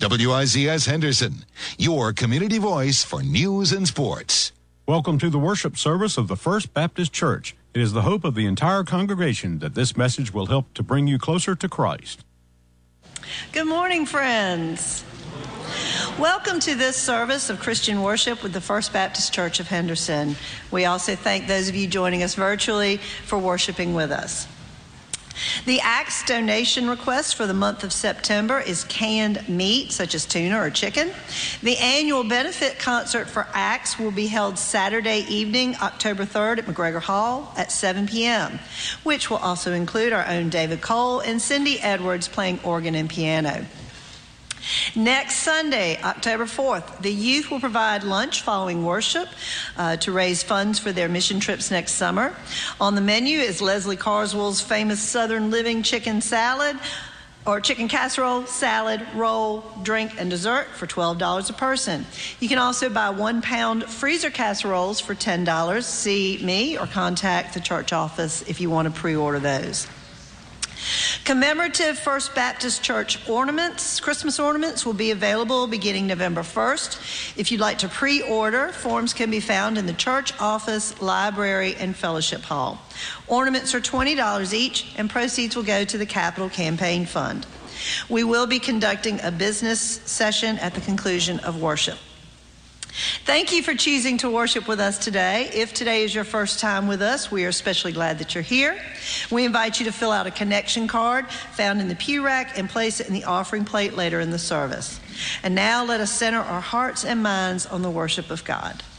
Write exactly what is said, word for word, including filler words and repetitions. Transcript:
W I Z S Henderson, your community voice for news and sports. Welcome to the worship service of the First Baptist Church. It is the hope of the entire congregation that this message will help to bring you closer to Christ. Good morning, friends. Welcome to this service of Christian worship with the First Baptist Church of Henderson. We also thank those of you joining us virtually for worshiping with us. The Acts donation request for the month of September is canned meat, such as tuna or chicken. The annual benefit concert for Acts will be held Saturday evening, October third at McGregor Hall at seven p.m., which will also include our own David Cole and Cindy Edwards playing organ and piano. Next Sunday, October fourth, the youth will provide lunch following worship uh, to raise funds for their mission trips next summer. On the menu is Leslie Carswell's famous Southern Living chicken salad, or chicken casserole, salad, roll, drink, and dessert for twelve dollars a person. You can also buy one-pound freezer casseroles for ten dollars. See me or contact the church office if you want to pre-order those. Commemorative First Baptist Church ornaments, Christmas ornaments, will be available beginning November first. If you'd like to pre-order, forms can be found in the church office, library, and fellowship hall. Ornaments are twenty dollars each, and proceeds will go to the Capital Campaign Fund. We will be conducting a business session at the conclusion of worship. Thank you for choosing to worship with us today. If today is your first time with us, we are especially glad that you're here. We invite you to fill out a connection card found in the pew rack and place it in the offering plate later in the service. And now let us center our hearts and minds on the worship of God.